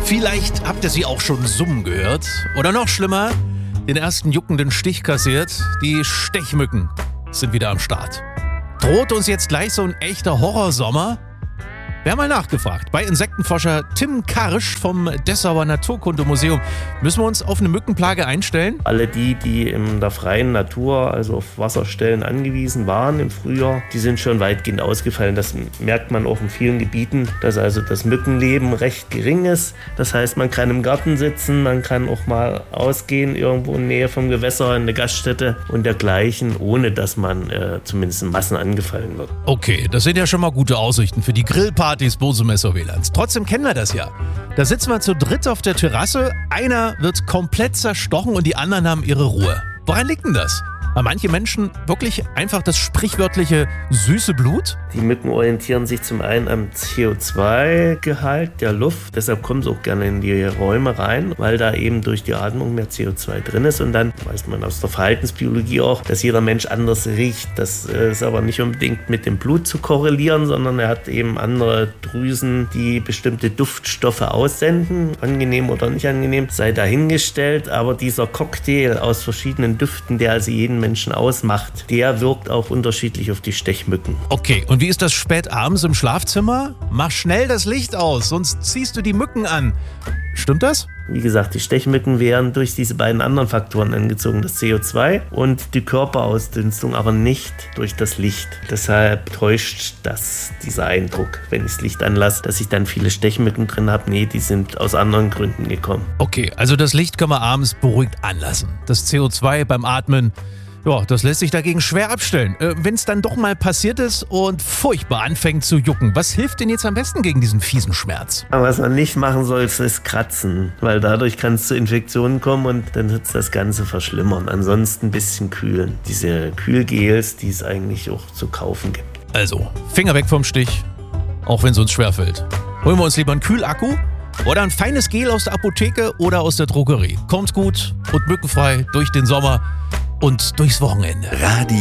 Vielleicht habt ihr sie auch schon summen gehört. Oder noch schlimmer, den ersten juckenden Stich kassiert. Die Stechmücken sind wieder am Start. Droht uns jetzt gleich so ein echter Horrorsommer? Wir haben mal nachgefragt. Bei Insektenforscher Tim Karsch vom Dessauer Naturkundemuseum. Müssen wir uns auf eine Mückenplage einstellen? Alle die in der freien Natur, also auf Wasserstellen angewiesen waren im Frühjahr, die sind schon weitgehend ausgefallen. Das merkt man auch in vielen Gebieten, dass also das Mückenleben recht gering ist. Das heißt, man kann im Garten sitzen, man kann auch mal ausgehen, irgendwo in Nähe vom Gewässer, in der Gaststätte und dergleichen, ohne dass man zumindest in Massen angefallen wird. Okay, das sind ja schon mal gute Aussichten für die Grillpartys Bosumer-Sauerlands. Trotzdem kennen wir das ja. Da sitzen wir zu dritt auf der Terrasse, einer wird komplett zerstochen und die anderen haben ihre Ruhe. Woran liegt denn das? Haben manche Menschen wirklich einfach das sprichwörtliche süße Blut? Die Mücken orientieren sich zum einen am CO2-Gehalt der Luft. Deshalb kommen sie auch gerne in die Räume rein, weil da eben durch die Atmung mehr CO2 drin ist. Und dann weiß man aus der Verhaltensbiologie auch, dass jeder Mensch anders riecht. Das ist aber nicht unbedingt mit dem Blut zu korrelieren, sondern er hat eben andere Drüsen, die bestimmte Duftstoffe aussenden. Angenehm oder nicht angenehm, sei dahingestellt. Aber dieser Cocktail aus verschiedenen Düften, der also jeden Menschen ausmacht, der wirkt auch unterschiedlich auf die Stechmücken. Okay, und wie ist das spät abends im Schlafzimmer? Mach schnell das Licht aus, sonst ziehst du die Mücken an. Stimmt das? Wie gesagt, die Stechmücken werden durch diese beiden anderen Faktoren angezogen, das CO2 und die Körperausdünstung, aber nicht durch das Licht. Deshalb täuscht das dieser Eindruck, wenn ich das Licht anlasse, dass ich dann viele Stechmücken drin habe. Nee, die sind aus anderen Gründen gekommen. Okay, also das Licht können wir abends beruhigt anlassen. Das CO2 beim Atmen, ja, das lässt sich dagegen schwer abstellen. Wenn es dann doch mal passiert ist und furchtbar anfängt zu jucken, was hilft denn jetzt am besten gegen diesen fiesen Schmerz? Aber was man nicht machen soll, ist kratzen, weil dadurch kann es zu Infektionen kommen und dann wird es das Ganze verschlimmern. Ansonsten ein bisschen kühlen. Diese Kühlgels, die es eigentlich auch zu kaufen gibt. Also, Finger weg vom Stich, auch wenn es uns schwerfällt. Holen wir uns lieber einen Kühlakku oder ein feines Gel aus der Apotheke oder aus der Drogerie. Kommt gut und mückenfrei durch den Sommer und durchs Wochenende.